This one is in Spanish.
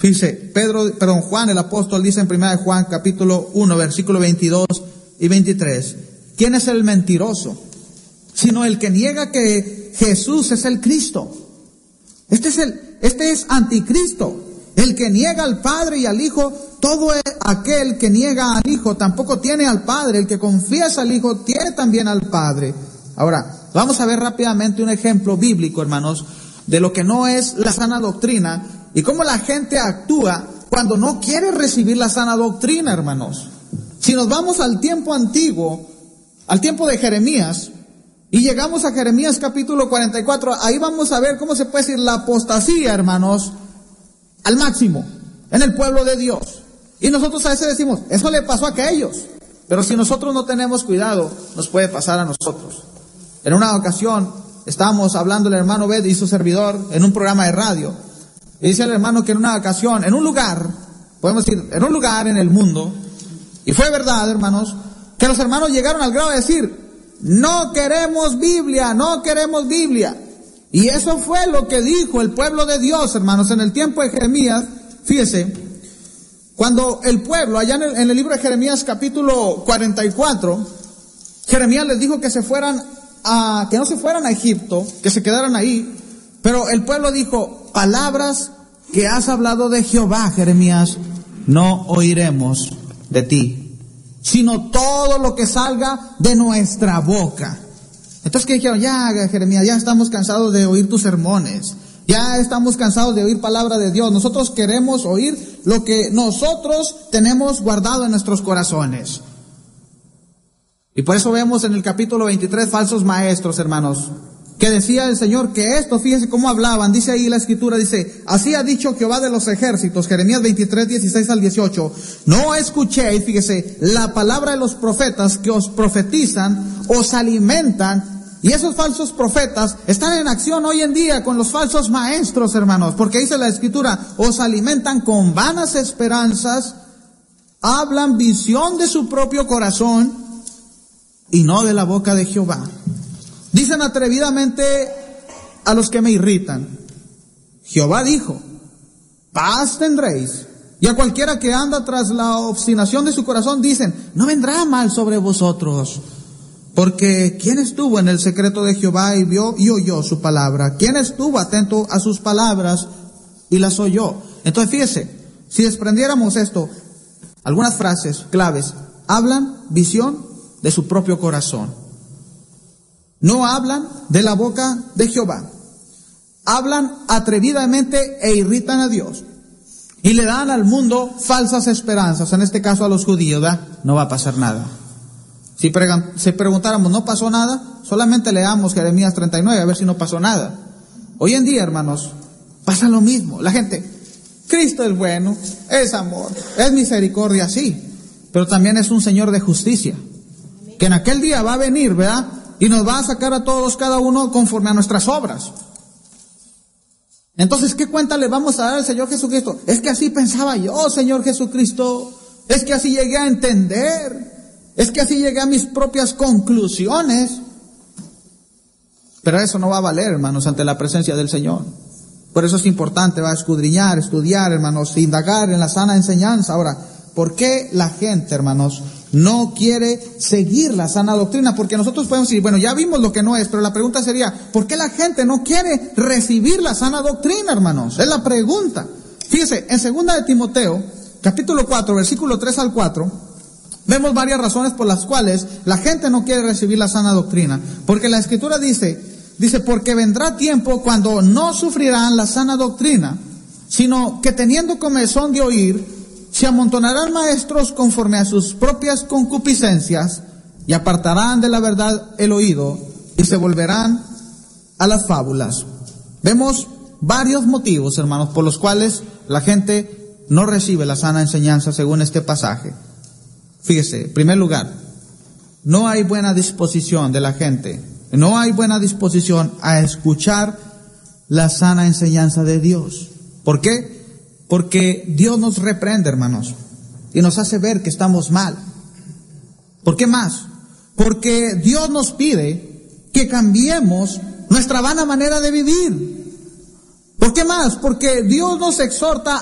Fíjese, Juan el apóstol dice en 1 Juan capítulo 1, versículo 22 y 23, ¿quién es el mentiroso? Sino el que niega que Jesús es el Cristo. Este es anticristo, el que niega al Padre y al Hijo. Todo aquel que niega al Hijo tampoco tiene al Padre. El que confiesa al Hijo tiene también al Padre. Ahora, vamos a ver rápidamente un ejemplo bíblico, hermanos, de lo que no es la sana doctrina y cómo la gente actúa cuando no quiere recibir la sana doctrina, hermanos. Si nos vamos al tiempo antiguo, al tiempo de Jeremías, y llegamos a Jeremías capítulo 44, ahí vamos a ver cómo se puede decir la apostasía, hermanos, al máximo, en el pueblo de Dios. Y nosotros a veces decimos, eso le pasó a aquellos. Pero si nosotros no tenemos cuidado, nos puede pasar a nosotros. En una ocasión, estábamos hablando el hermano Bed y su servidor en un programa de radio. Y dice el hermano que en una ocasión, en un lugar, podemos decir, en un lugar en el mundo, y fue verdad, hermanos, que los hermanos llegaron al grado de decir, no queremos Biblia, no queremos Biblia. Y eso fue lo que dijo el pueblo de Dios, hermanos, en el tiempo de Jeremías. Fíjese, cuando el pueblo, allá en el libro de Jeremías capítulo 44, Jeremías les dijo que que no se fueran a Egipto, que se quedaran ahí. Pero el pueblo dijo, palabras que has hablado de Jehová, Jeremías, no oiremos de ti, sino todo lo que salga de nuestra boca. Entonces, ¿qué dijeron? Ya, Jeremías, ya estamos cansados de oír tus sermones. Ya estamos cansados de oír palabra de Dios. Nosotros queremos oír lo que nosotros tenemos guardado en nuestros corazones. Y por eso vemos en el capítulo 23 falsos maestros, hermanos, que decía el Señor que esto, fíjense cómo hablaban, dice ahí la escritura, dice, así ha dicho Jehová de los ejércitos, Jeremías 23, 16 al 18, no escuchéis, fíjese, la palabra de los profetas que os profetizan, os alimentan. Y esos falsos profetas están en acción hoy en día con los falsos maestros, hermanos, porque dice la escritura, os alimentan con vanas esperanzas, hablan visión de su propio corazón y no de la boca de Jehová. Dicen atrevidamente a los que me irritan, Jehová dijo, paz tendréis. Y a cualquiera que anda tras la obstinación de su corazón dicen, no vendrá mal sobre vosotros. Porque ¿quién estuvo en el secreto de Jehová y vio y oyó su palabra? ¿Quién estuvo atento a sus palabras y las oyó? Entonces fíjese, si desprendiéramos esto, algunas frases claves, hablan visión de su propio corazón. No hablan de la boca de Jehová. Hablan atrevidamente e irritan a Dios. Y le dan al mundo falsas esperanzas, en este caso a los judíos, ¿verdad? No va a pasar nada. Si preguntáramos, ¿no pasó nada? Solamente leamos Jeremías 39, a ver si no pasó nada. Hoy en día, hermanos, pasa lo mismo. La gente, Cristo es bueno, es amor, es misericordia, sí, pero también es un Señor de justicia, que en aquel día va a venir, ¿verdad? Y nos va a sacar a todos, cada uno, conforme a nuestras obras. Entonces, ¿qué cuenta le vamos a dar al Señor Jesucristo? Es que así pensaba yo, Señor Jesucristo. Es que así llegué a entender. Es que así llegué a mis propias conclusiones. Pero eso no va a valer, hermanos, ante la presencia del Señor. Por eso es importante, va a escudriñar, estudiar, hermanos, indagar en la sana enseñanza. Ahora, ¿por qué la gente, hermanos, no quiere seguir la sana doctrina? Porque nosotros podemos decir, bueno, ya vimos lo que no es, pero la pregunta sería, ¿por qué la gente no quiere recibir la sana doctrina, hermanos? Es la pregunta. Fíjese, en 2 de Timoteo, capítulo 4, versículo 3 al 4, vemos varias razones por las cuales la gente no quiere recibir la sana doctrina. Porque la Escritura dice, porque vendrá tiempo cuando no sufrirán la sana doctrina, sino que teniendo comezón de oír, se amontonarán maestros conforme a sus propias concupiscencias y apartarán de la verdad el oído y se volverán a las fábulas. Vemos varios motivos, hermanos, por los cuales la gente no recibe la sana enseñanza según este pasaje. Fíjese, en primer lugar, no hay buena disposición de la gente, no hay buena disposición a escuchar la sana enseñanza de Dios. ¿Por qué? Porque Dios nos reprende, hermanos, y nos hace ver que estamos mal. ¿Por qué más? Porque Dios nos pide que cambiemos nuestra vana manera de vivir. ¿Por qué más? Porque Dios nos exhorta